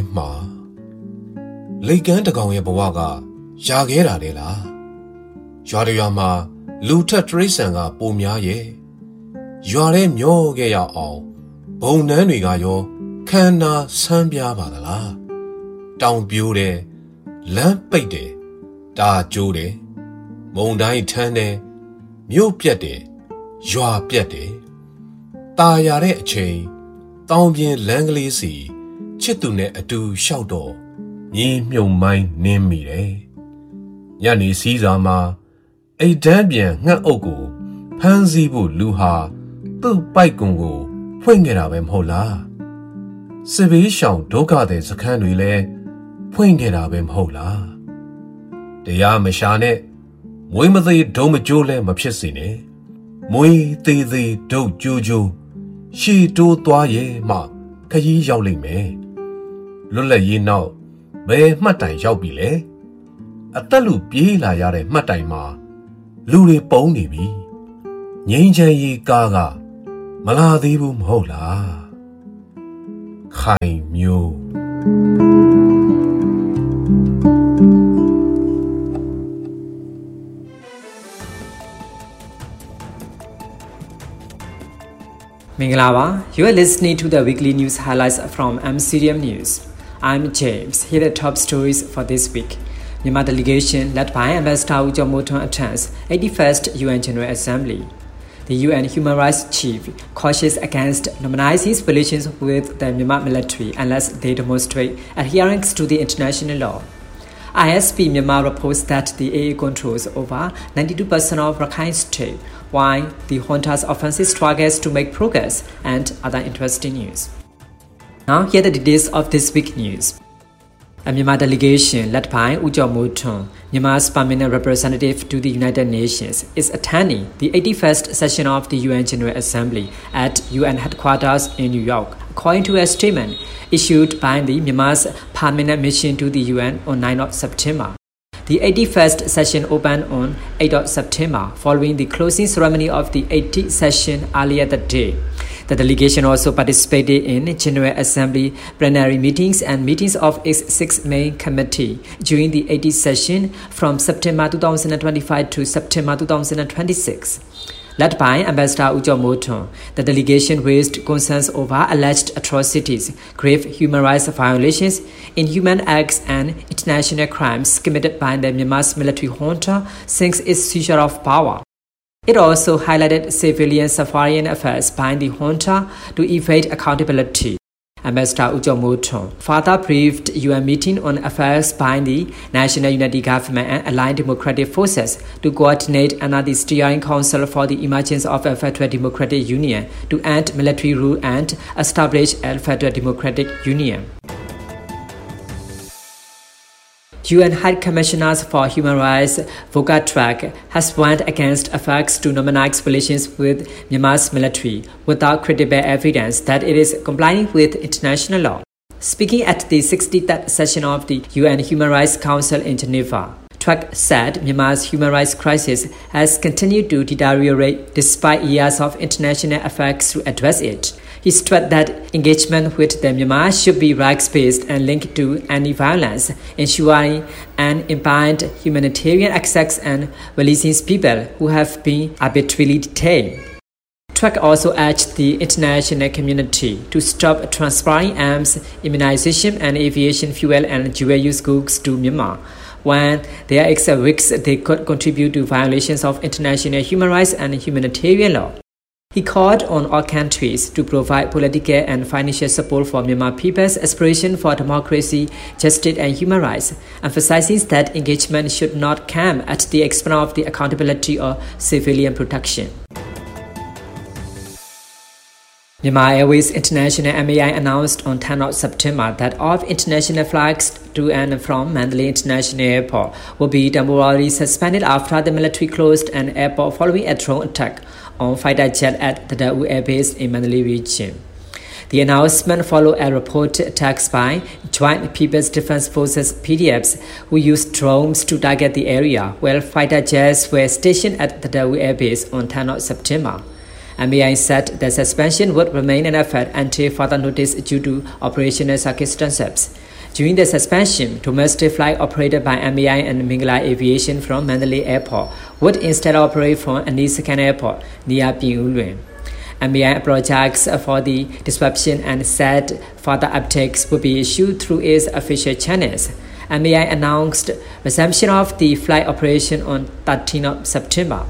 မှာလိတ်ကန်းတကောင်ရဲ့ဘဝကရာခဲတာလေလားရွာတရွာမှာလူထက်တရိษံကပုံများရဲ့ရွာထဲမျောခဲ့ရအောင်ဘုံနှန်းတွေကရောခန္ဓာဆန်းပြားပါသလားတောင်ပြိုးတယ်လမ်းပိတ်တယ်တာကျိုးတယ်မုံတိုင်းထမ်းတယ်မြို့ပြက်တယ်ရွာပြက်တယ်ตาရတဲ့အချိန်တောင်ပြင်လမ်းကလေးစီချစ်သူနဲ့အတူလျှောက်တော့မြေမြုံမိုင်းနင်းမိတယ်ညနေစည်းစာမှာအိတ်တန်းပြန်ငှက်အုပ်ကိုဖမ်းဆီးဖို့လူဟာသူ့ပိုက်ကွန်ကိုဖွင့်ခဲ့တာပဲမဟုတ်လားစစ်ဘေးရှောင်ဒုက္ခသည်စခန်းတွေလည်းဖွင့်ခဲ့တာပဲမဟုတ်လားတရားမရှာနဲ့မွေးမသေးဒုံမကျိုးလည်းမဖြစ်စေနဲ့မွေးသေးသေးဒုတ်ကျိုးကျိုးရှီတိုးသွားရဲ့မှခရီးရောက်လိမ့်မယ်လွတ်လပ်ရေးနောက်ဘယ်မှတ်တိုင်ရောက်ပြီလဲအသက်လူပြေးလာရတဲ့မှတ်တိုင်မှာလူတွေပုံနေပြီငိမ့်ချမ်းရေးကားကမလာသေးဘူးမဟုတ်လားခိုင်မျိုး Mingalaba, you are listening to the weekly news highlights from MCDM News. I'm James. Here are the top stories for this week. Myanmar delegation led by Ambassador Woo Jong-moon attends 81st UN General Assembly. The UN Human Rights Chief cautions against normalizing relations with the Myanmar military unless they demonstrate adherence to the international law. ISP Myanmar reports that the AA controls over 92% of Rakhine State, while the junta's offensive struggles to make progress, and other interesting news. Now here are the details of this week's news. A Myanmar delegation led by Woo Jong-moon, Myanmar's permanent representative to the United Nations, is attending the 81st session of the UN General Assembly at UN headquarters in New York, according to a statement issued by the Myanmar's permanent mission to the UN on 9 September. The 81st session opened on 8 September, following the closing ceremony of the 80th session earlier that day. The delegation also participated in General Assembly plenary meetings and meetings of its 6 main committees during the 80th session from September 2025 to September 2026. Led by Ambassador Woo Jong-moon, the delegation raised concerns over alleged atrocities, grave human rights violations, inhuman acts, and international crimes committed by the Myanmar's military junta since its seizure of power. It also highlighted civilian suffering efforts by the junta to evade accountability. Ambassador Woo Jong-moon further briefed UN meeting on affairs by the National Unity Government and Allied Democratic Forces to coordinate another steering council for the emergence of a federal democratic union to end military rule and establish a federal democratic union. UN High Commissioner for Human Rights Volker Turk has warned against efforts to normalize relations with Myanmar's military without credible evidence that it is complying with international law. Speaking at the 63rd session of the UN Human Rights Council in Geneva, Turk said Myanmar's human rights crisis has continued to deteriorate despite years of international efforts to address it. He stressed that engagement with the Myanmar should be rights-based and linked to anti-violence, ensuring an imbibed humanitarian access and releasing people who have been arbitrarily detained. Turk also urged the international community to stop transporting arms, immunization, and aviation fuel and dual-use goods to Myanmar, when there is a risk they could contribute to violations of international human rights and humanitarian law. He called on all countries to provide political and financial support for Myanmar people's aspiration for democracy, justice, and human rights, emphasizing that engagement should not come at the expense of the accountability or civilian protection. Myanmar Airways International MAI announced on 10 September that all international flights to and from Mandalay International Airport will be temporarily suspended after the military closed an airport following a drone attack on fighter jet at the Daewoo Air Base in Mandalay region. The announcement followed a reported attacks by Joint People's Defense Forces (PDFs) who used drones to target the area, while fighter jets were stationed at the Daewoo Air Base on 10 September. MAI said the suspension would remain in effect until further notice due to operational circumstances. During the suspension, domestic flight operated by MAI and Mingala Aviation from Mandalay Airport would instead operate from Anisakan Airport near Pingyulwen. MAI apologized for the disruption and said further updates would be issued through its official channels. MAI announced resumption of the flight operation on 13th of September.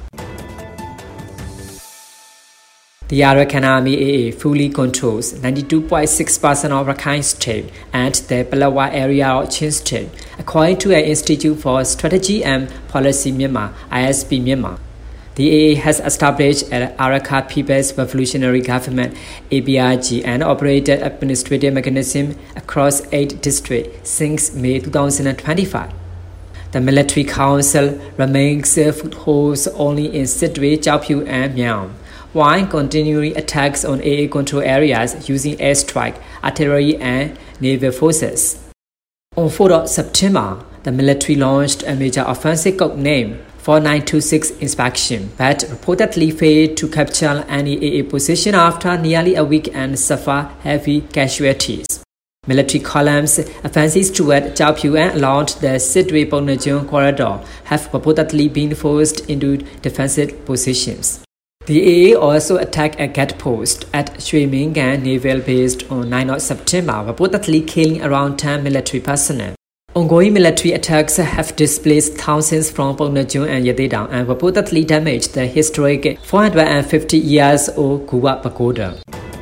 The Arakan Army AA fully controls 92.6% of Rakhine State and the Palawa area of Chin State, according to the Institute for Strategy and Policy Myanmar, ISP Myanmar. The AA has established an Arakan People's Revolutionary Government (APRG) and operated administrative mechanism across 8 districts since May 2025. The military council remains footholds only in Sidwe, Chaupyu, and Miao, while continuing attacks on AA control areas using airstrike, artillery, and naval forces. On 4th September, the military launched a major offensive codenamed 4926 inspection, but reportedly failed to capture any AA position after nearly a week and suffer heavy casualties. Military columns' offensives toward Chaupyu and along the Sidwe-Pongnajung corridor have reportedly been forced into defensive positions. The AA also attacked a gate post at Shui Mingan Naval Base on 9th September, reportedly killing around 10 military personnel. Ongoing military attacks have displaced thousands from Pongnajung and Yatidang and reportedly damaged the historic 450-year-old Guwa Pagoda.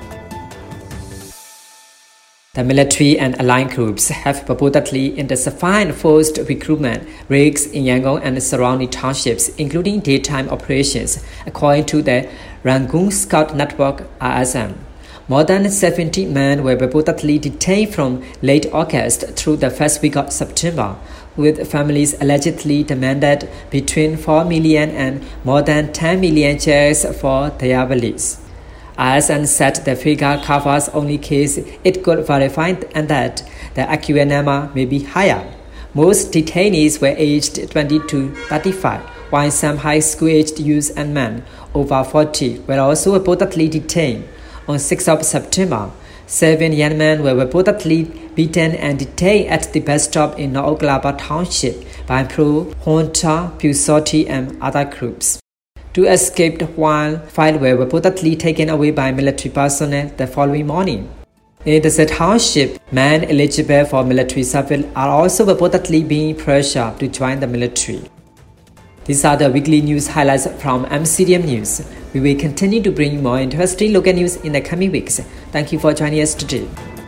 The military and allied groups have reportedly intensified forced recruitment raids in Yangon and surrounding townships, including daytime operations, according to the Rangoon Scout Network (RSM). More than 70 men were reportedly detained from late August through the first week of September, with families allegedly demanded between 4 million and more than 10 million shares for their release. RSM said the figure covers only case it could verify and that the accurate number may be higher. Most detainees were aged 20 to 35, while some high school-aged youths and men over 40 were also reportedly detained. On 6th of September, 7 young men were reportedly beaten and detained at the bus stop in North Oglaba Township by pro-junta Pusoti and other groups. 2 escaped while 5 were reportedly taken away by military personnel the following morning. In the township, men eligible for military service are also reportedly being pressured to join the military. These are the weekly news highlights from MCDM News. We will continue to bring more interesting local news in the coming weeks. Thank you for joining us today.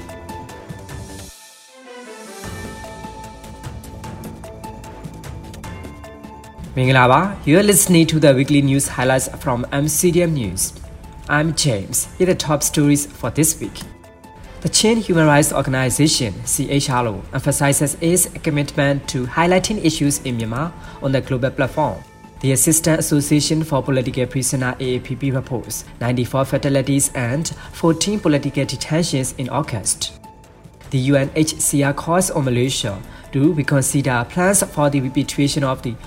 Mingalaba, you are listening to the weekly news highlights from MCDM News. I'm James. Here are the top stories for this week. The Chin Human Rights Organization, CHRO, emphasizes its commitment to highlighting issues in Myanmar on the global platform. The Assistant Association for Political Prisoners AAPP reports 94 fatalities and 14 political detentions in August. The UNHCR calls on Malaysia to reconsider plans for the repatriation of the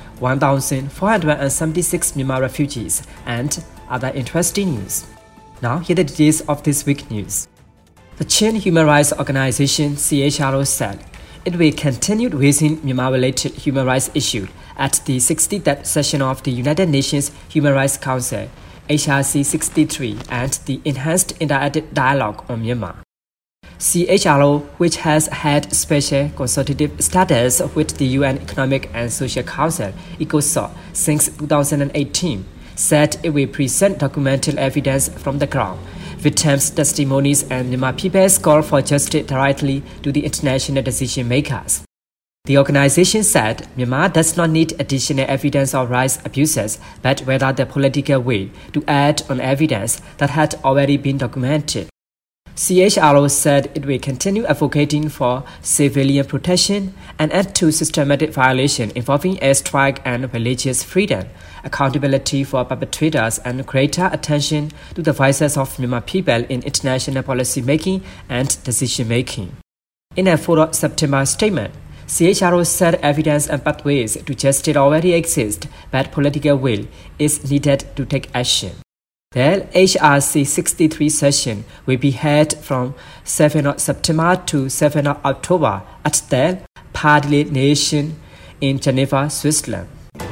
1,476 Myanmar refugees and other interesting news. Now, here are the details of this week's news. The Chin Human Rights Organization (CHRO) said it will continue raising Myanmar-related human rights issues at the 63rd session of the United Nations Human Rights Council (HRC 63) and the Enhanced Interactive Dialogue on Myanmar. CHRO, which has had special consultative status with the UN Economic and Social Council (ECOSOC) since 2018, said it will present documented evidence from the ground, victims' testimonies, and Myanmar people's call for justice directly to the international decision makers. The organization said Myanmar does not need additional evidence of rights abuses, but rather the political will to add on evidence that had already been documented. CHRO said it will continue advocating for civilian protection, an end to systematic violation involving airstrike and religious freedom, accountability for perpetrators, and greater attention to the voices of Myanmar people in international policy making and decision making. In a 4th September statement, CHRO said evidence and pathways to justice already exist, but political will is needed to take action. The HRC 63 session will be held from 7 September to 7 October at the Padley Nation in Geneva, Switzerland.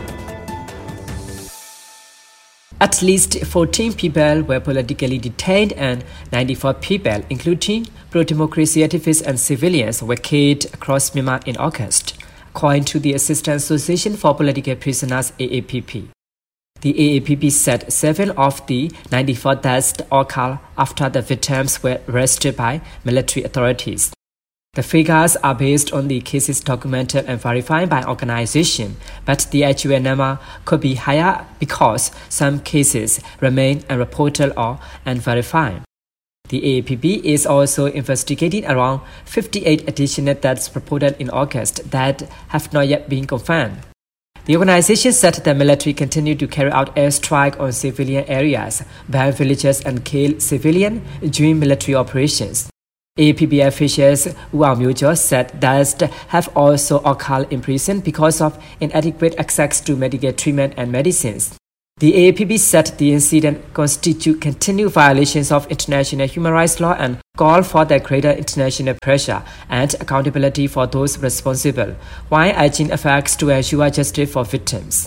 At least 14 people were politically detained and 94 people, including pro-democracy activists and civilians, were killed across Myanmar in August, according to the Assistance Association for Political Prisoners AAPP. The AAPP said 7 of the 94 deaths occurred after the victims were arrested by military authorities. The figures are based on the cases documented and verified by organization, but the actual number could be higher because some cases remain unreported or unverified. The AAPP is also investigating around 58 additional deaths reported in August that have not yet been confirmed. The organization said the military continued to carry out airstrike on civilian areas, burn villages and kill civilians during military operations. AAPP officials Wu Aung-myo said deaths have also occurred in prison because of inadequate access to medical treatment and medicines. The AAPP said the incident constitute continued violations of international human rights law and called for the greater international pressure and accountability for those responsible, while urging efforts to ensure justice for victims.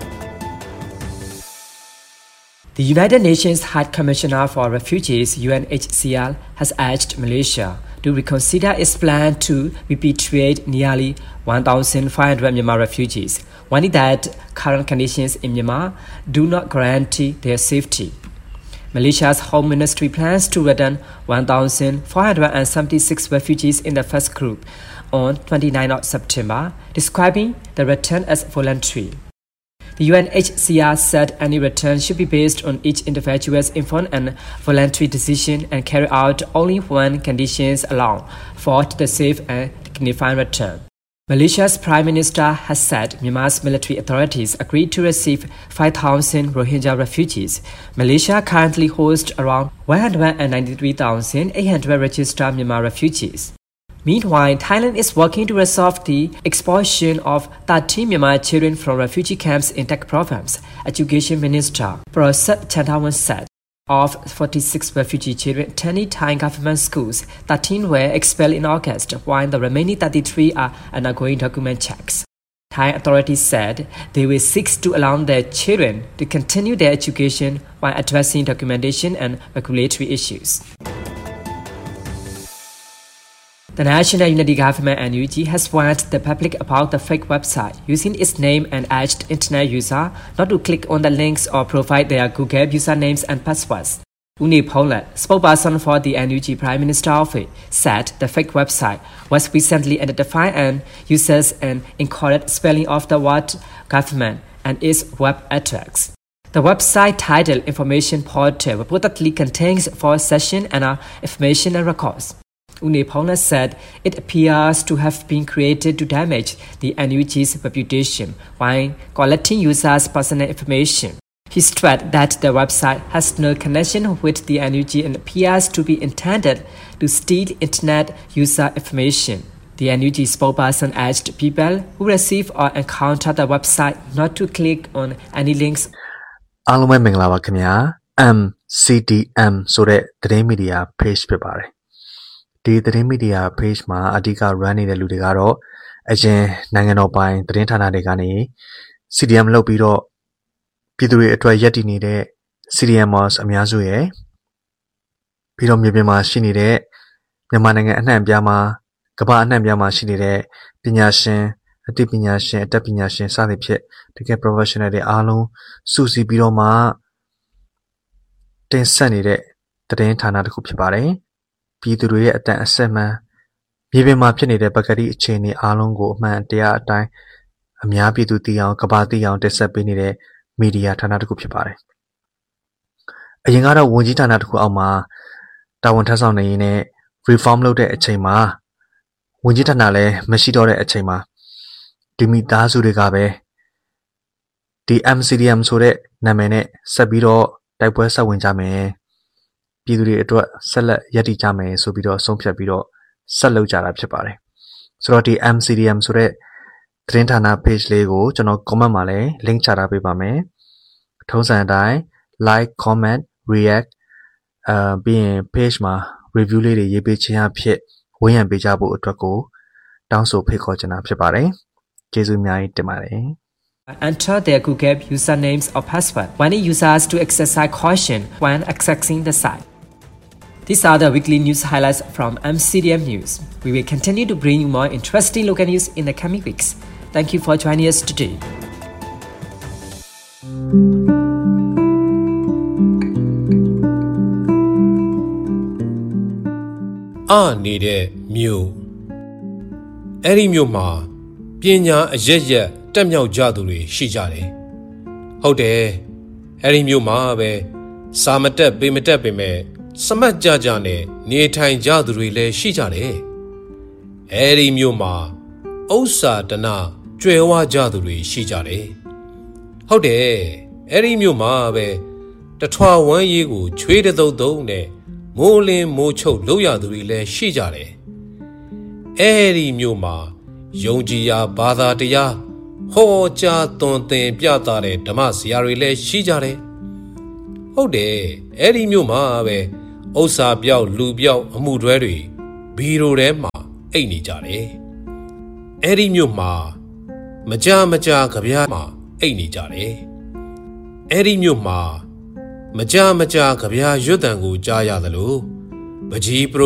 The United Nations High Commissioner for Refugees (UNHCR) has urged Malaysia to reconsider its plan to repatriate nearly 1,500 Myanmar refugees, warning that current conditions in Myanmar do not guarantee their safety. Malaysia's Home Ministry plans to return 1,476 refugees in the first group on 29 September, describing the return as voluntary. The UNHCR said any return should be based on each individual's informed and voluntary decision and carried out only when conditions allow for the safe and dignified return. Malaysia's Prime Minister has said Myanmar's military authorities agreed to receive 5,000 Rohingya refugees. Malaysia currently hosts around 193,800 registered Myanmar refugees. Meanwhile, Thailand is working to resolve the expulsion of 13 Myanmar children from refugee camps in Tak Province, Education Minister Prasad Chantawan said. Of 46 refugee children attending Thai government schools, 13 were expelled in August, while the remaining 33 are undergoing document checks. Thai authorities said they will seek to allow their children to continue their education while addressing documentation and regulatory issues. The National Unity Government (NUG) has warned the public about the fake website using its name and urged internet users not to click on the links or provide their Google usernames and passwords. Uni Paulet, spokesperson for the NUG Prime Minister Office, said the fake website was recently identified and uses an incorrect spelling of the word government and its web address. The website titled Information Portal reportedly contains false sessions and information and records. Unipona said it appears to have been created to damage the NUG's reputation while collecting users' personal information. He stressed that the website has no connection with the NUG and appears to be intended to steal internet user information. The NUG spokesperson urged people who receive or encounter the website not to click on any links. အားလုံးပဲမင်္ဂလာပါခင်ဗျာ MCDM ဆိုတဲ့သတင်းမီဒီယာ page ဖြစ်ပါတယ်ဒီသတင်းမီဒီယာ page မှာအဓိက run နေတဲ့လူတွေကတော့အရင်နိုင်ငံတော်ပိုင်သတင်းဌာနတွေကနေ CDM လုပ်ပြီးတော့ပြည်သူတွေအတွက်ရပ်တည်နေတဲ့ CDMers အများစုရဲ့ပြီးတော့မြေပြင်မှာရှိနေတဲ့မြန်မာနိုင်ငံအနှံ့အပြားမှာကမ္ဘာအနှံ့အပြားမှာရှိနေတဲ့ပညာရှင်အသိပညာရှင်အတတ်ပညာရှင်စသဖြင့်တကယ် professional တွေအားလုံးစုစည်းပြီးတော့မှတင်ဆက်နေတဲ့သတင်းဌာနတစ်ခုဖြစ်ပါတယ်ပြည်သူတွေရဲ့အတန်အဆက်မှန်မြေပြင်မှာဖြစ်နေတဲ့ပကတိအခြေအနေအားလုံးကိုအမှန်တရားအတိုင်းအများပြည်သူသိအောင်ကမ္ဘာသိအောင်တင်ဆက်ပေးနေတဲ့မီဒီယာဌာနတစ်ခုဖြစ်ပါတယ်အရင်ကတော့ဝန်ကြီးဌာနတစ်ခုအောက်မှာတာဝန်ထမ်းဆောင်နေရင်းနဲ့ reform လုပ်တဲ့အချိန်မှာဝန်ကြီးဌာနလည်းမရှိတော့တဲ့အချိန်မှာဒီမိသားစုတွေကပဲဒီ MCDM ဆိုတဲ့နာမည်နဲ့ဆက်ပြီးတော့တိုက်ပွဲဆက်ဝင်ကြမယ်ပြည်သူတွေအတွက်ဆက်လက်ရည်တည်ကြမယ်ဆိုပြီးတော့ဆုံးဖြတ်ပြီးတော့ဆက်လုပ်ကြတာဖြစ်ပါတယ်ဆိုတော့ဒီ MCDM ဆိုတဲ့သတင်းဌာန page လေးကိုကျွန်တော် comment မှာလည်း link ချထားပေးပါမယ်ထုံးစံအတိုင်း like comment react ပြီးရင် page မှာ review လေးတွေရေးပေးခြင်းအဖြစ်ဝန်ရံပေးကြဖို့အတွက်ကိုတောင်းဆိုဖိတ်ခေါ်ချင်တာဖြစ်ပါတယ်ကျေးဇူးအများကြီးတင်ပါတယ် Enter their Google usernames or password. Warning users to exercise caution when accessing the site. These are the weekly news highlights from MCDM News. We will continue to bring you more interesting local news in the coming weeks. Thank you for joining us today. နေတဲ့မြို့အဲ့ဒီမြို့မှာပညာအရက်ရက်တက်မြောက်ကြသူတွေရှိကြတယ်ဟုတ်တယ်အဲ့ဒီမြို့မှာပဲစာမတက်ပေမတက်ပေမဲ့စမတ်ကြကြနဲ့နေထိုင်ကြသူတွေလည်းရှိကြတယ်အဲ့ဒီမြို့မှာဥစ္စာတနာကျွယ်ဝကြသူတွေရှိကြတယ်ဟုတ်တယ်အဲ့ဒီမြို့မှာပဲတထွာဝမ်းရေးကိုချွေးတသုတ်သုတ်နဲ့မိုးလင်းမိုးချုပ်လို့ရသူတွေလည်းရှိကြတယ်အဲ့ဒီမြို့မှာယုံကြည်ရာဘာသာတရားဟောကြားသွန်သင်ပြသတဲ့ဓမ္မဆရာတွေလည်းရှိကြတယ်ဟုတ်တယ်အဲ့ဒီမြို့မှာပဲဥစ္စာပြောက်လူပြောက်အမှုတွဲတွေဘီရိုထဲမှာအိတ်နေကြတယ်အဲ့ဒီမြို့မှာမကြကြကြပြားမှာအိတ်နေကြတယ်အဲ့ဒီမြို့မှာမကြကြကြပြားရွတ်တံကိုကြားရသလိုပကြီးပ